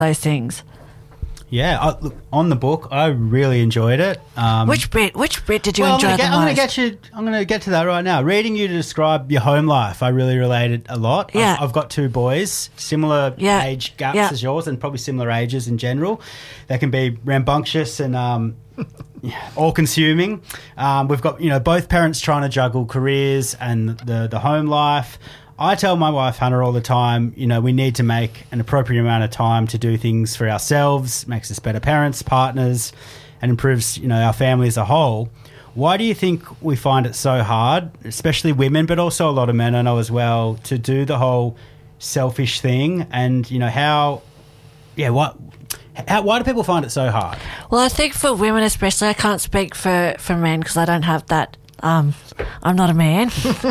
those things. Yeah, look, on the book, I really enjoyed it. Which bit did you enjoy the most? I'm going to get to that right now. Reading you to describe your home life, I really related a lot. Yeah. I've got two boys, similar age gaps as yours, and probably similar ages in general. They can be rambunctious and all-consuming. We've got both parents trying to juggle careers and the home life. I tell my wife, Hannah, all the time, we need to make an appropriate amount of time to do things for ourselves, makes us better parents, partners, and improves, our family as a whole. Why do you think we find it so hard, especially women, but also a lot of men I know as well, to do the whole selfish thing? And, why do people find it so hard? Well, I think for women especially, I can't speak for men because I don't have that. I'm not a man.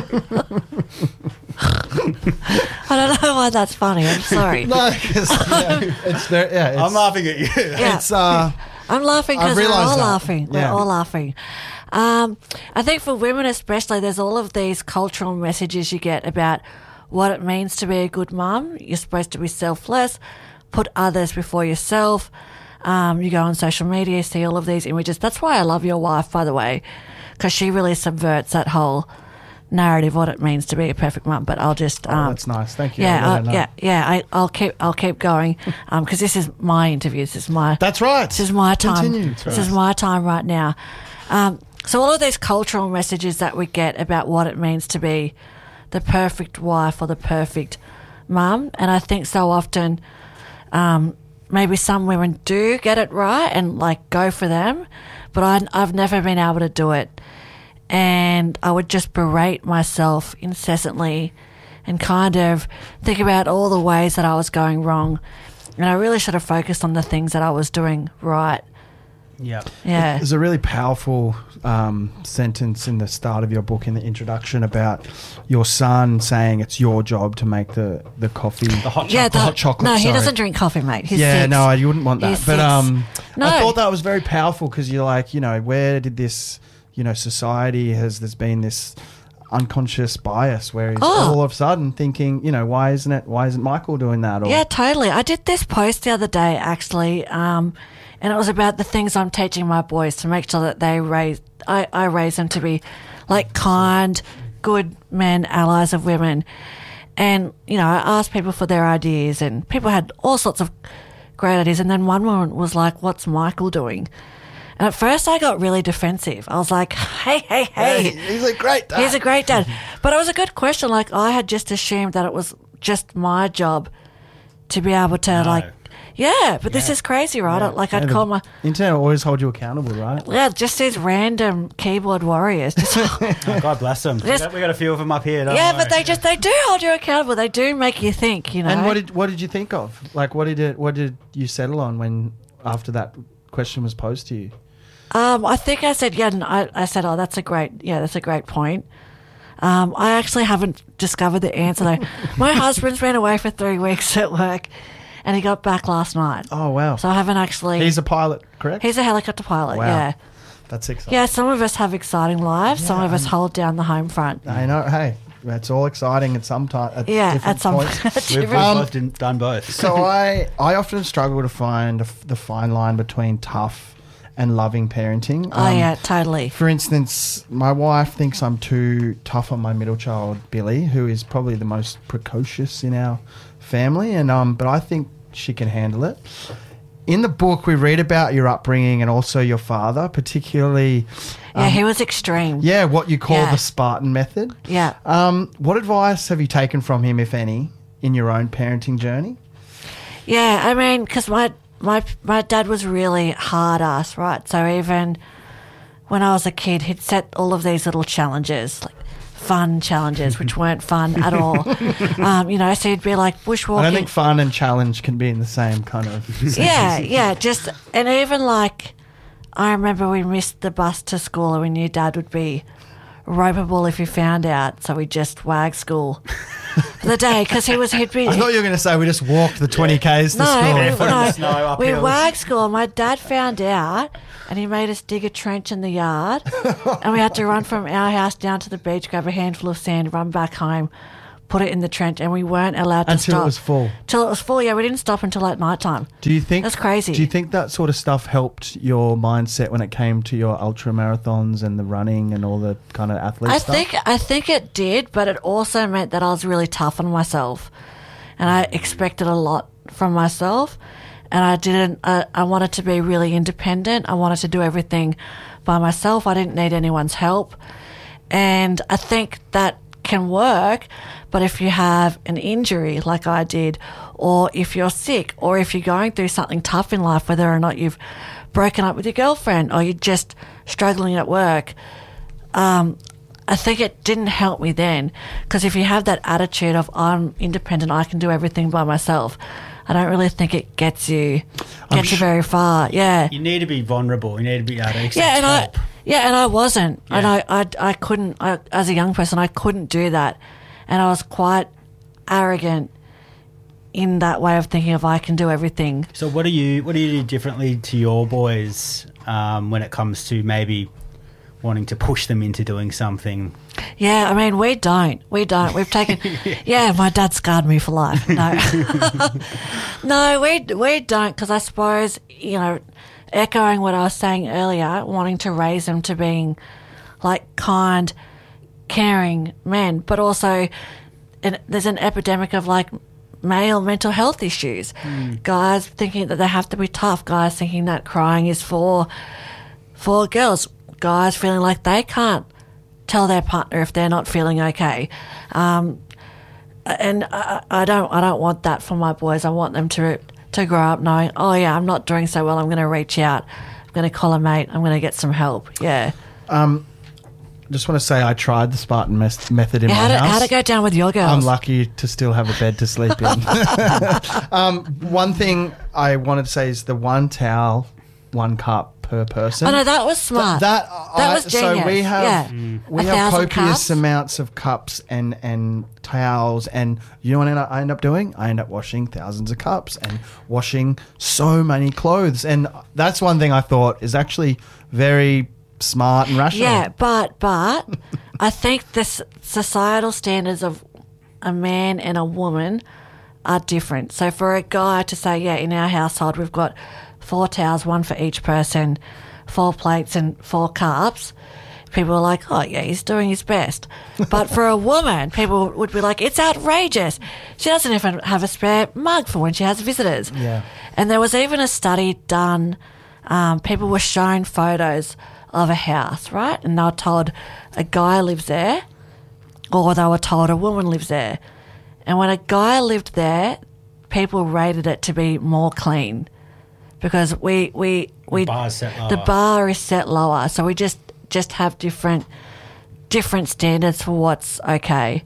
I don't know why that's funny. I'm sorry. No, because I'm laughing at you. Yeah. I'm laughing because we're all laughing. We're all laughing. I think for women especially, there's all of these cultural messages you get about what it means to be a good mum. You're supposed to be selfless, put others before yourself. You go on social media, see all of these images. That's why I love your wife, by the way, because she really subverts that whole narrative what it means to be a perfect mum. But I'll just that's nice. Thank you. I'll keep going because this is my interview. This is my that's right. This is my time. Continue. This is my time right now. So all of these cultural messages that we get about what it means to be the perfect wife or the perfect mum, and I think so often maybe some women do get it right and go for them, but I've never been able to do it. And I would just berate myself incessantly and kind of think about all the ways that I was going wrong. And I really should have focused on the things that I was doing right. Yeah. There's a really powerful sentence in the start of your book in the introduction about your son saying it's your job to make the coffee. The hot chocolate. No, he doesn't drink coffee, mate. He's 6. No, you wouldn't want that. He's but 6. No. I thought that was very powerful because you're like, where did this... society there's been this unconscious bias where he's all of a sudden thinking, why isn't Michael doing that? Yeah, totally. I did this post the other day, actually, and it was about the things I'm teaching my boys to make sure that I raise them to be kind, good men, allies of women. And, I asked people for their ideas and people had all sorts of great ideas. And then one woman was like, what's Michael doing? And at first I got really defensive. I was like, hey. He's a great dad. He's a great dad. But it was a good question. I had just assumed that it was just my job to be able to but this is crazy, right? Yeah. I'd call my... Internet will always hold you accountable, right? Yeah, just these random keyboard warriors. God bless them. We got a few of them up here, don't we? But they do hold you accountable. They do make you think, And what did you think of? What did you settle on when after that question was posed to you? I think I said, I said, that's a great point. I actually haven't discovered the answer though. My husband's been away for 3 weeks at work and he got back last night. Oh, wow. So I haven't actually... He's a pilot, correct? He's a helicopter pilot, wow. Yeah. That's exciting. Yeah, some of us have exciting lives. Some of us hold down the home front. I know. Hey, it's all exciting at some time. At some points. We've both done both. So I often struggle to find the fine line between tough and loving parenting. Yeah, totally. For instance, my wife thinks I'm too tough on my middle child, Billy, who is probably the most precocious in our family, and but I think she can handle it. In the book, we read about your upbringing and also your father, particularly... he was extreme. Yeah, what you call the Spartan method. Yeah. What advice have you taken from him, if any, in your own parenting journey? Yeah, I mean, because my dad was really hard ass, right? So even when I was a kid, he'd set all of these little challenges, fun challenges, which weren't fun at all. So he'd be like bushwalking. I don't think fun and challenge can be in the same kind of sentence. Yeah. And even I remember we missed the bus to school and we knew Dad would be ropeable if he found out, so we just wagged school for the day because he'd be... I thought you were going to say we just walked the 20 Ks to school. We wagged school. My dad found out and he made us dig a trench in the yard and we had to run from our house down to the beach, grab a handful of sand, run back home, put it in the trench, and we weren't allowed to stop Until it was full. Till it was full. Yeah, we didn't stop until like nighttime. Do you think That's crazy? Do you think that sort of stuff helped your mindset when it came to your ultra marathons and the running and all the kind of athlete stuff? I think it did, but it also meant that I was really tough on myself, and I expected a lot from myself, and I didn't. I wanted to be really independent. I wanted to do everything by myself. I didn't need anyone's help, and I think that can work. But if you have an injury like I did, or if you're sick, or if you're going through something tough in life, whether or not you've broken up with your girlfriend or you're just struggling at work, I think it didn't help me then. Because if you have that attitude of I'm independent, I can do everything by myself, I don't really think it gets you very far. Yeah, You need to be vulnerable. You need to be able to accept and help. I wasn't, Yeah. and I couldn't. As a young person, I couldn't do that, and I was quite arrogant in that way of thinking of I can do everything. So what do you do differently to your boys when it comes to maybe wanting to push them into doing something? Yeah, I mean, we don't. We've taken. Yeah, my dad scarred me for life. No, no, we don't, because I suppose, echoing what I was saying earlier, wanting to raise them to being like kind, caring men, but also there's an epidemic of like male mental health issues. Guys thinking that they have to be tough. Guys thinking that crying is for girls. Guys feeling like they can't tell their partner if they're not feeling okay. And I don't want that for my boys. I want them to grow up knowing, oh yeah, I'm not doing so well, I'm going to reach out, I'm going to call a mate, I'm going to get some help. Yeah. Just want to say I tried the Spartan method in my house. How'd it go down with your girls? I'm lucky to still have a bed to sleep in. One thing I wanted to say is the one towel, 1 cup per person. Oh no, that was smart. That was genius. So we have we have 1,000 copious cups. amounts of cups and towels, and you know what I end up doing? I end up washing thousands of cups and washing so many clothes, and that's one thing I thought is actually very smart and rational. Yeah, but I think the societal standards of a man and a woman are different. So for a guy to say, yeah, in our household we've got 4 towels, 1 for each person, 4 plates and 4 cups, people are like, oh yeah, he's doing his best. But for a woman, people would be like, it's outrageous. She doesn't even have a spare mug for when she has visitors. Yeah. And there was even a study done, people were shown photos of a house, right? And they were told a guy lives there, or they were told a woman lives there. And when a guy lived there, people rated it to be more clean, because the bar's set lower. The bar is set lower, so we just have different standards for what's okay.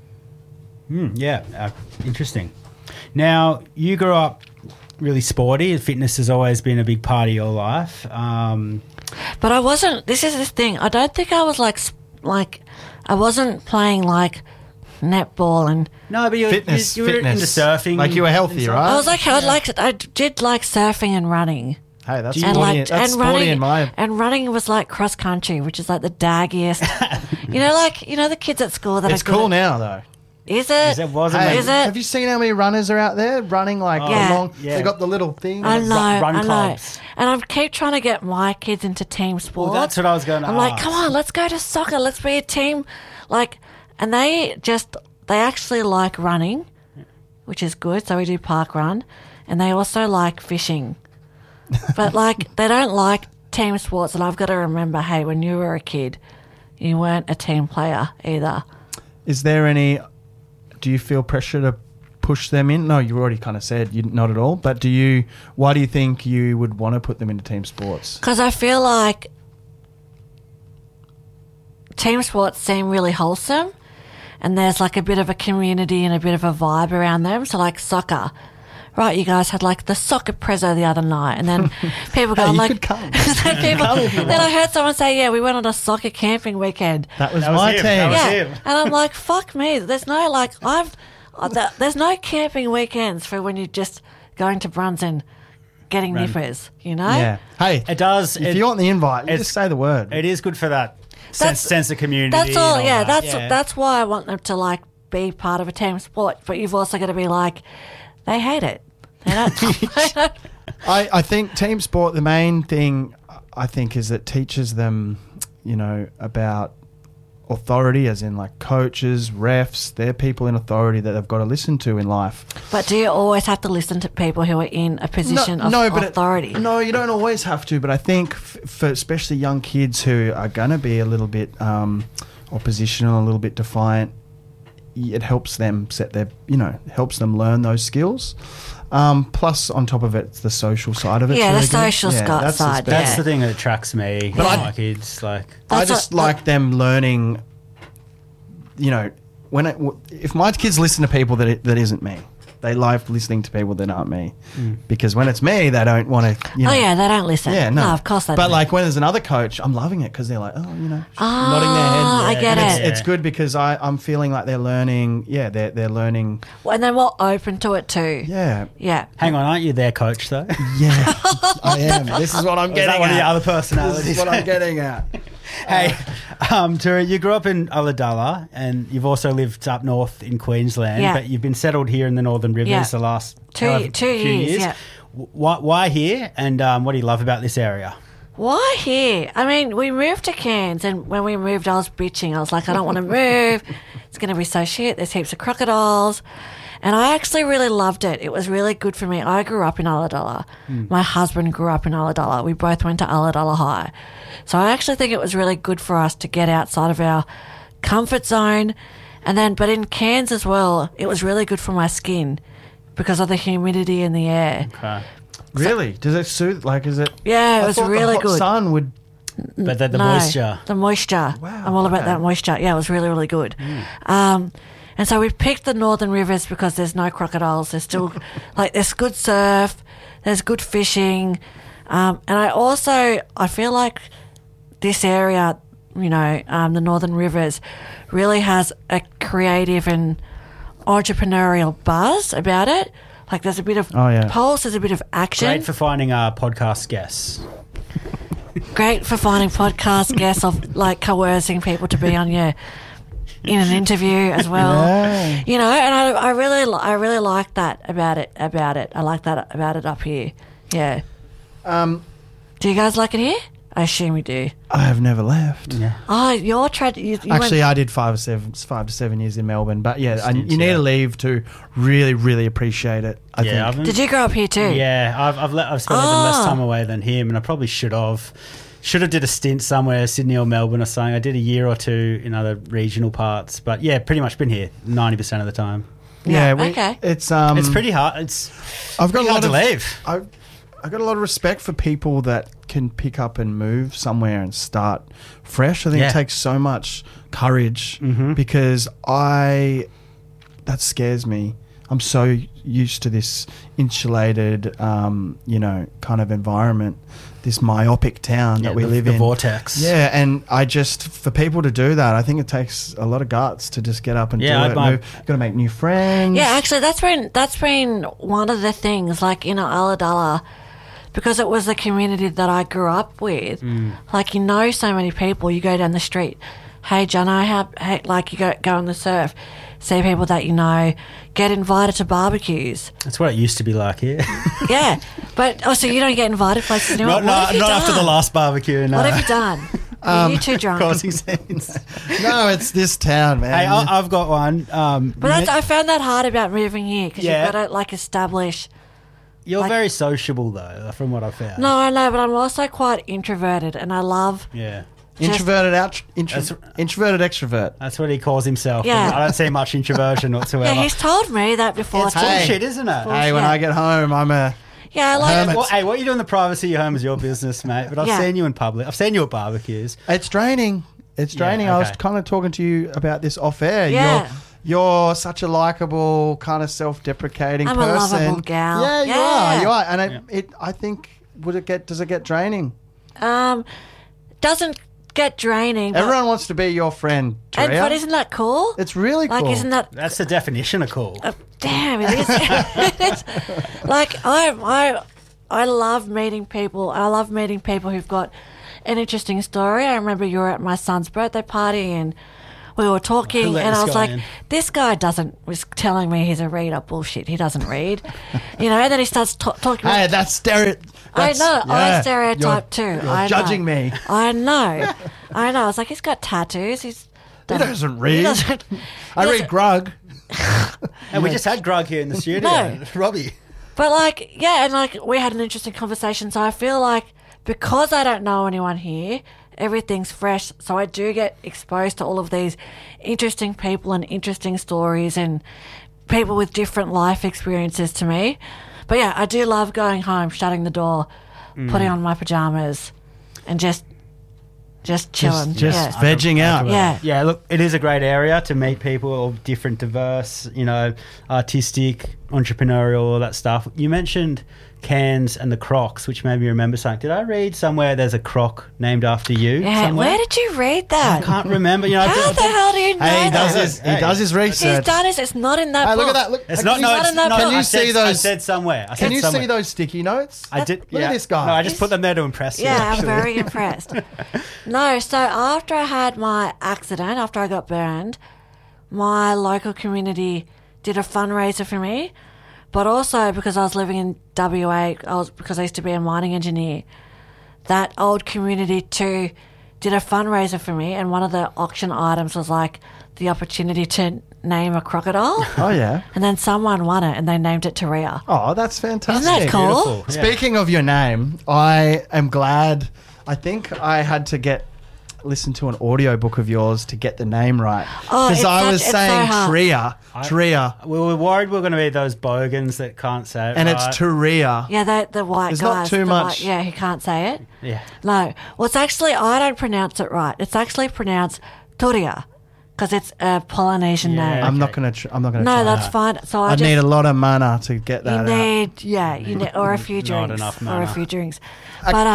Interesting. Now, you grew up really sporty. Fitness has always been a big part of your life. But I wasn't. This is the thing. I don't think I was like I wasn't playing like netball and. No, but you were into surfing. Like you were healthy, right? I was like, I did like surfing and running. Hey, that's And sporty. like That's and sporty running in my... and running was like cross country, which is like the daggiest. the kids at school that It's are good cool at- now, though. Is it? Wasn't Hey, it? Is it? Have you seen how many runners are out there running like Yeah. along? Yeah. They got the little thing. I know, run I know. clubs. And I keep trying to get my kids into team sports. Well, that's what I was going to I'm ask. like, come on, let's go to soccer. Let's be a team. And they actually like running, which is good. So we do park run. And they also like fishing. But they don't like team sports. And I've got to remember, hey, when you were a kid, you weren't a team player either. Is there any... Do you feel pressure to push them in? No, you already kind of said not at all. But why do you think you would want to put them into team sports? Because I feel like team sports seem really wholesome, and there's like a bit of a community and a bit of a vibe around them. So like soccer, right? You guys had like the soccer prezzo the other night, and then people go you like, could come. then I heard someone say, yeah, we went on a soccer camping weekend. That was That was my him. team. That was Yeah, him. and I'm like, fuck me. There's no there's no camping weekends for when you're just going to Brunson getting nippers, you know? Yeah. Hey, It does. if you want the invite, you it's- just say the word. It is good for that That's- sense of community. That's all. and Yeah, that. that's why I want them to like be part of a team sport, but you've also got to be like, they hate it. They don't. I think team sport, the main thing I think is it teaches them, about authority, as in like coaches, refs, they're people in authority that they've got to listen to in life. But do you always have to listen to people who are in a position of authority? No, you don't always have to, but I think for especially young kids who are going to be a little bit oppositional, a little bit defiant, it helps them helps them learn those skills. Plus, on top of it, it's the social side of it. Yeah, really the social side. That's the thing that attracts me. But my kids, I just like them learning. If my kids listen to people that isn't me, they like listening to people that aren't me, because when it's me, they don't want to. Oh yeah, they don't listen. Yeah, no, of course they don't. But like when there's another coach, I'm loving it because they're like, nodding their head. I get and it. It's good because I'm feeling like they're learning. Yeah, they're learning. Well, and they're more open to it too. Yeah. Yeah. Hang on, aren't you their coach though? Yeah, I am. This is what I'm getting at. One of the other personalities? This is what I'm getting at. Hey, Turi, you grew up in Ulladulla and you've also lived up north in Queensland, but you've been settled here in the Northern Rivers the last two years. Yeah. Why here, and what do you love about this area? Why here? I mean, we moved to Cairns, and when we moved, I was bitching. I was like, I don't want to move. It's going to be so shit. There's heaps of crocodiles. And I actually really loved it. It was really good for me. I grew up in Ulladulla. My husband grew up in Ulladulla. We both went to Ulladulla High. So I actually think it was really good for us to get outside of our comfort zone. But in Cairns as well, it was really good for my skin because of the humidity in the air. Okay. Really? Does it soothe? Like, is it? Yeah, it was really the hot good. Sun would. But the moisture. The moisture. Wow, I'm all about that moisture. Yeah, it was really, really good. And so we picked the Northern Rivers because there's no crocodiles. There's still, there's good surf, there's good fishing. And I feel like this area, the Northern Rivers, really has a creative and entrepreneurial buzz about it. Like there's a bit of pulse, there's a bit of action. Great for finding podcast guests. Great for finding podcast guests of coercing people to be on in an interview as well. And I really like that about it. I like that about it up here. Yeah. Do you guys like it here? I assume you do. I have never left. Yeah. Oh, you're Actually, I did 5 to 7 years in Melbourne, but you need to leave to really, really appreciate it. I think. Did you grow up here too? Yeah, I've spent even less time away than him, and I probably should have did a stint somewhere, Sydney or Melbourne or something. I did a year or two in other regional parts, but yeah, pretty much been here 90% of the time. Yeah, okay. It's pretty hard. I've got a lot to leave. I've got a lot of respect for people that can pick up and move somewhere and start fresh. I think it takes so much courage because that scares me. I'm so used to this insulated, kind of environment, this myopic town that we live in. The vortex. Yeah, and for people to do that, I think it takes a lot of guts to just get up and do it. You've got to make new friends. Yeah, actually, that's been one of the things, Ulladulla, because it was the community that I grew up with. So many people. You go down the street, hey, Jono, you go on the surf, see people that you know, get invited to barbecues. That's what it used to be like here. Yeah, but also you don't get invited places anymore. Not after the last barbecue. No. What have you done? Are you too drunk? Causing scenes. No, it's this town, man. Hey, I've got one. But I found that hard about moving here because you've got to establish. You're very sociable though, from what I've found. No, I know, but I'm also quite introverted, and I love. Yeah. Introverted extrovert. That's what he calls himself. Yeah. I don't see much introversion whatsoever. Yeah, he's told me that before. It's bullshit, isn't it? Hey, when I get home, I'm a... Yeah, I like it. Hey, what you do in the privacy of your home is your business, mate. But I've seen you in public. I've seen you at barbecues. It's draining. Yeah, okay. I was kind of talking to you about this off air. Yeah. You're such a likable, kind of self-deprecating person. I'm a lovable gal. Yeah, you are. And I think, does it get draining? Doesn't get draining. Everyone wants to be your friend, Turia. But isn't that cool? It's really cool. Isn't that... That's the definition of cool. Damn, it is. I love meeting people. I love meeting people who've got an interesting story. I remember you were at my son's birthday party and we were talking, Who let and this I was guy like, in? this guy was telling me he's a reader. Bullshit, he doesn't read. And then he starts talking. Hey, that's I know, I stereotype you're, too. You're I judging know. me. I know. I know. I was like, he's got tattoos. He doesn't read. He doesn't, I he read doesn't- Grug. And we just had Grug here in the studio. No. Robbie. But like, yeah, and like we had an interesting conversation. So I feel like because I don't know anyone here, everything's fresh. So I do get exposed to all of these interesting people and interesting stories and people with different life experiences to me. But yeah, I do love going home, shutting the door, putting on my pajamas, and just chilling. Just yeah. vegging out. Yeah. Yeah, look, it is a great area to meet people of different, diverse, artistic, entrepreneurial, all that stuff. You mentioned Cairns and the Crocs, which made me remember something. Did I read somewhere there's a croc named after you? Yeah, somewhere? where did you read that? I can't remember. How the hell do you know Hey, he does that? his he does his He's research. done this. It's not in that Hey, book. look at that. Look, It's can not. you- No, not it's in that not. book. Can you I see said, I those- said somewhere. Can you see those sticky notes? I did. Look at this guy. No, I just put them there to impress you. Yeah, I'm actually. very impressed. No, so after I had my accident, after I got burned, my local community did a fundraiser for me, but also because I was living in WA, because I used to be a mining engineer, that old community too did a fundraiser for me, and one of the auction items was like the opportunity to name a crocodile. Oh yeah. And then someone won it, and they named it Taria. Oh, that's fantastic. Isn't that cool? Beautiful. Yeah. Speaking of your name, I am glad. I think I had to listen to an audiobook of yours to get the name right. Oh, Because it's I was it's so saying hard. Tria, We were worried we were going to be those bogans that can't say it and right. it's Taria. Yeah, the white There's guys. not too the much- yeah, he can't say it. Yeah. No. Well, it's actually, I don't pronounce it right. It's actually pronounced Turia because it's a Polynesian Yeah. name. I'm not gonna. I'm not gonna. No, try that's that. fine. So I I'd just need a lot of mana to get you that out. need you need or a few Not drinks enough or a mana. few drinks. But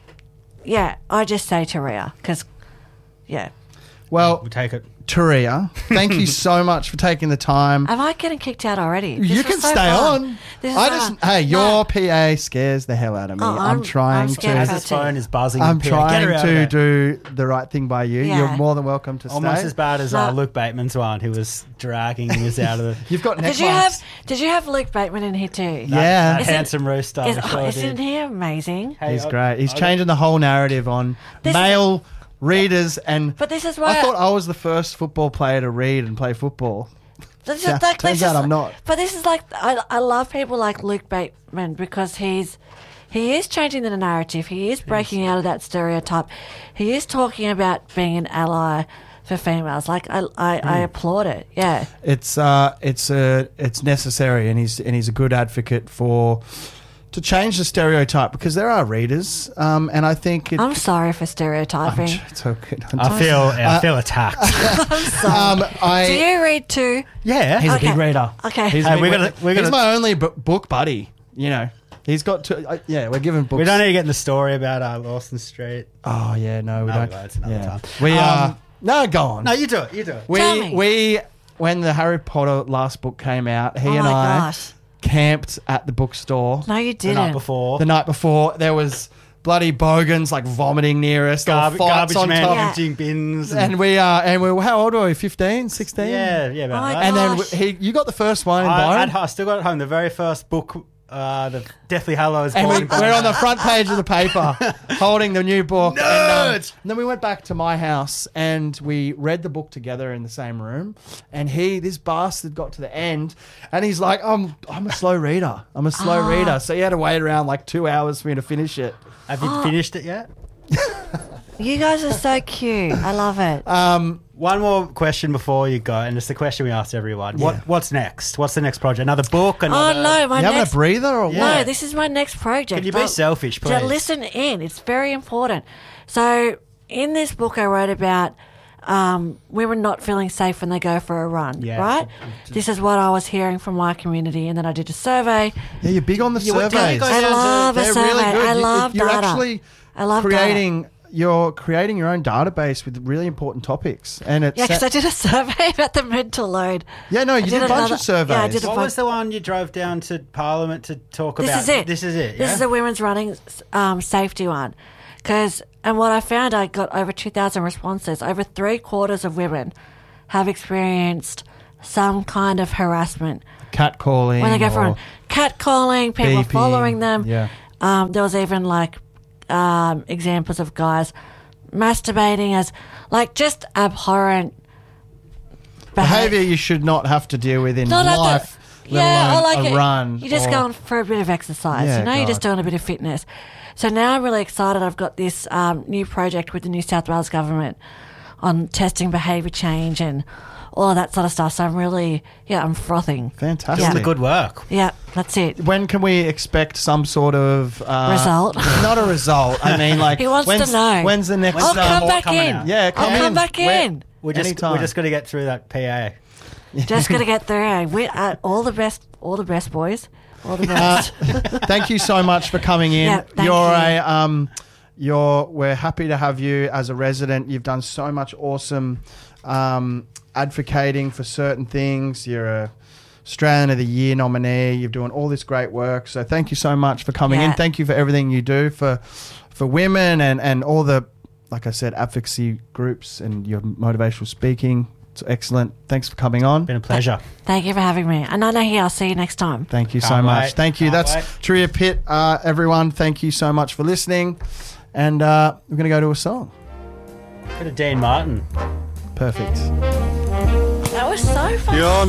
yeah, I just say Turia because yeah. Well, We'll take it. Taria, thank you so much for taking the time. Am I getting kicked out already? This You was can so stay fun. on. This is I fun. just hey, No. your PA scares the hell out of me. Oh, I'm trying I'm scared to. of As his too. phone is buzzing. I'm Get her trying out of to there. do the right thing by you. Yeah. You're more than welcome to Almost stay. as bad as No. Luke Bateman's one, who was dragging us out of the You've got neck Did you have lumps. Did you have Luke Bateman in here too? Yeah. that Isn't- handsome rooster. Isn't he amazing? Hey, He's I- great. He's I- changing the whole narrative on This- male readers, and But this is why I thought I was the first football player to read and play football. This Yeah, is like, turns this out is- I'm not. But this is like I love people like Luke Bateman because he is changing the narrative. He is breaking out of that stereotype. He is talking about being an ally for females. Like I applaud it. Yeah. It's necessary, and he's a good advocate to change the stereotype, because there are readers, and I think I'm sorry for stereotyping. it's okay. I feel attacked. I'm sorry. Do you read too? yeah. He's a Okay. big reader. Okay. He's, Hey, a big we're reader. gonna- we're He's gonna- my only book buddy. You know, he's got to. We're giving books. We don't need to get in the story about Lawson Street. Oh yeah, no, we No, don't. that's another time. We no, go on. No, you do it. You do it. Tell me. We when the Harry Potter last book came out, he Oh and my I gosh. camped at the bookstore. No, you The didn't. night before. The night before, there was bloody bogans like vomiting near us. There were fights Garbage on man top. Yeah. emptying bins. And we how old were we? 15, 16? yeah, Oh about my that. And then Gosh. you got the first one in I Byron. still got it home. The very first book, the Deathly Hallows. And bought in we're on the front page of the paper holding the new book. Nerds! And then we went back to my house and we read the book together in the same room. And this bastard got to the end and he's like, I'm a slow reader. I'm a slow reader. So he had to wait around like 2 hours for me to finish it. Have you finished it yet? You guys are so cute. I love it. One more question before you go, and it's the question we asked everyone. What's next? What's the next project? Another book? Oh Another... no, my You having next a breather or what? No, this is my next project. Can you be selfish, please? To listen in. It's very important. So, in this book, I wrote about women not feeling safe when they go for a run, Yeah. right? This is what I was hearing from my community, and then I did a survey. Yeah, you're big on the what do you surveys. guys- I down to- love a They're survey. really good. I love You're data. actually I love creating. data. You're creating your own database with really important topics, and it's Yeah, because I did a survey about the mental load. Yeah, no, you did a bunch another- of surveys. Yeah, I did a What bunch. was the one you drove down to Parliament to talk This about? is it. This is it. This yeah? is the women's running safety one. And what I found, I got over 2,000 responses. Over 3/4 of women have experienced some kind of harassment. Catcalling. When they go for or catcalling, people beeping. following them. Yeah. There was even like examples of guys masturbating as like just abhorrent Behaviour you should not have to deal with in Not have to- life, let alone a run. You're just or- going for a bit of exercise. Yeah, you know, you're just God. doing a bit of fitness. So now I'm really excited. I've got this new project with the New South Wales government on testing behaviour change and all of that sort of stuff. So I'm really, I'm frothing. Fantastic. Doing the good work. Yeah, that's it. When can we expect some sort of Result? Not a result. I mean, like He wants to know. When's the next? I'll come back coming in. out? Yeah, I'll come back in. We're just Anytime. going to get through that PA. Just got to get there. We all the best, boys. All the best. Thank you so much for coming in. Yeah, thank you. We're happy to have you as a resident. You've done so much awesome advocating for certain things. You're a Australian of the Year nominee. You're doing all this great work. So thank you so much for coming in. Yeah. Thank you for everything you do for women and all the, like I said, advocacy groups and your motivational speaking. It's excellent. Thanks for coming on. Been a pleasure. Thank you for having me. And I know here. I'll see you next time. Thank you so Can't much. wait. Thank you. Can't That's wait. Turia Pitt, everyone. Thank you so much for listening. And we're going to go to a song. Bit of Dean Martin. Perfect. That was so fun. You're